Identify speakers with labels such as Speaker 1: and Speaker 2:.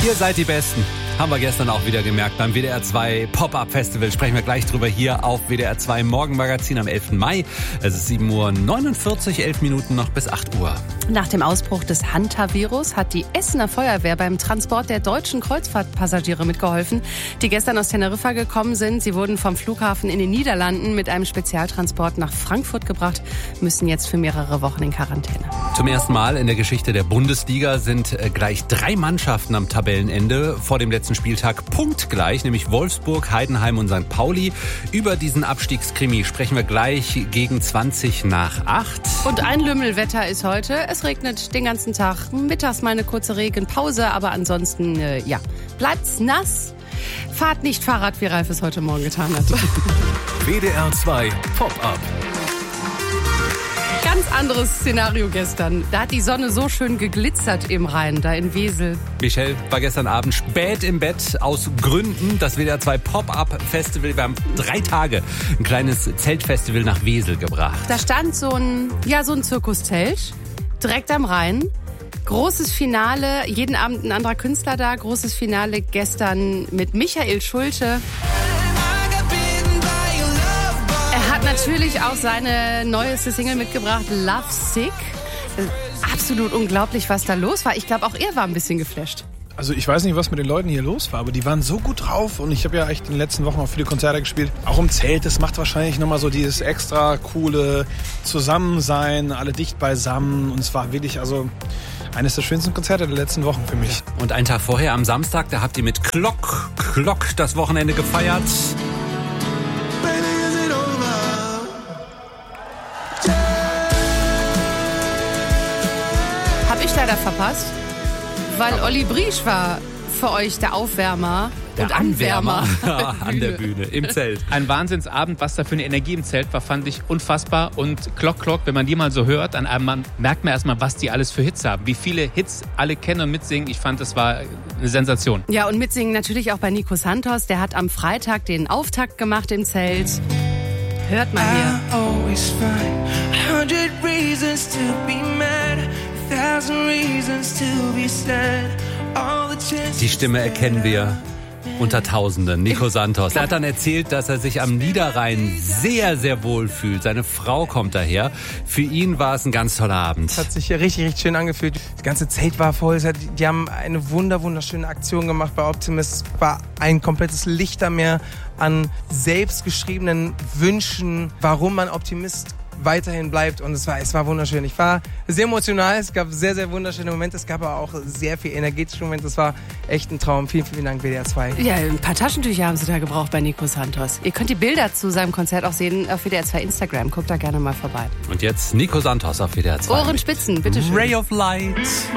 Speaker 1: Ihr seid die Besten. Haben wir gestern auch wieder gemerkt. Beim WDR 2 Pop-Up Festival sprechen wir gleich drüber hier auf WDR 2 Morgenmagazin am 11. Mai. Es ist 7:49 Uhr, 11 Minuten noch bis 8 Uhr.
Speaker 2: Nach dem Ausbruch des Hantavirus hat die Essener Feuerwehr beim Transport der deutschen Kreuzfahrtpassagiere mitgeholfen, die gestern aus Teneriffa gekommen sind. Sie wurden vom Flughafen in den Niederlanden mit einem Spezialtransport nach Frankfurt gebracht, müssen jetzt für mehrere Wochen in Quarantäne.
Speaker 1: Zum ersten Mal in der Geschichte der Bundesliga sind gleich 3 Mannschaften am Tabellenende vor dem letzten Spieltag punktgleich, nämlich Wolfsburg, Heidenheim und St. Pauli. Über diesen Abstiegskrimi sprechen wir gleich gegen 20 nach 8.
Speaker 2: Und ein Lümmelwetter ist heute. Es regnet den ganzen Tag. Mittags mal eine kurze Regenpause, aber ansonsten, bleibt's nass. Fahrt nicht Fahrrad, wie Ralf es heute Morgen getan hat.
Speaker 3: WDR 2 Pop-Up.
Speaker 2: Ganz anderes Szenario gestern. Da hat die Sonne so schön geglitzert im Rhein, da in Wesel.
Speaker 1: Michelle war gestern Abend spät im Bett aus Gründen. Das WDR 2 Pop-Up Festival. Wir haben 3 Tage ein kleines Zeltfestival nach Wesel gebracht.
Speaker 2: Da stand so ein Zirkuszelt direkt am Rhein. Großes Finale, jeden Abend ein anderer Künstler da. Großes Finale gestern mit Michael Schulte. Er hat natürlich auch seine neueste Single mitgebracht, Love Sick. Absolut unglaublich, was da los war. Ich glaube, auch er war ein bisschen geflasht.
Speaker 4: Also ich weiß nicht, was mit den Leuten hier los war, aber die waren so gut drauf und ich habe ja echt in den letzten Wochen auch viele Konzerte gespielt. Auch im Zelt, das macht wahrscheinlich nochmal so dieses extra coole Zusammensein, alle dicht beisammen und es war wirklich eines der schönsten Konzerte der letzten Wochen für mich.
Speaker 1: Und einen Tag vorher, am Samstag, da habt ihr mit Glock das Wochenende gefeiert.
Speaker 2: Hab ich leider verpasst, weil Olli Briesch war für euch der Aufwärmer.
Speaker 1: Der
Speaker 2: und Anwärmer
Speaker 1: an der Bühne, im Zelt.
Speaker 5: Ein Wahnsinnsabend, was da für eine Energie im Zelt war, fand ich unfassbar. Und Glock, wenn man die mal so hört, merkt man erstmal, was die alles für Hits haben. Wie viele Hits alle kennen und mitsingen. Ich fand, das war eine Sensation.
Speaker 2: Ja, und mitsingen natürlich auch bei Nico Santos. Der hat am Freitag den Auftakt gemacht im Zelt. Hört mal hier.
Speaker 1: Die Stimme erkennen wir unter Tausenden. Nico Santos. Er hat dann erzählt, dass er sich am Niederrhein sehr, sehr wohl fühlt. Seine Frau kommt daher. Für ihn war es ein ganz toller Abend.
Speaker 6: Es hat sich hier richtig, richtig schön angefühlt. Das ganze Zelt war voll. Die haben eine wunderschöne Aktion gemacht bei Optimist. Es war ein komplettes Lichtermeer an selbstgeschriebenen Wünschen, warum man Optimist weiterhin bleibt und es war wunderschön. Ich war sehr emotional, es gab sehr, sehr wunderschöne Momente, es gab aber auch sehr viel energetische Momente, es war echt ein Traum. Vielen, vielen Dank, WDR 2.
Speaker 2: Ja, ein paar Taschentücher haben sie da gebraucht bei Nico Santos. Ihr könnt die Bilder zu seinem Konzert auch sehen auf WDR 2 Instagram, guckt da gerne mal vorbei.
Speaker 1: Und jetzt Nico Santos auf WDR 2.
Speaker 2: Ohrenspitzen, bitteschön.
Speaker 1: Ray of Light.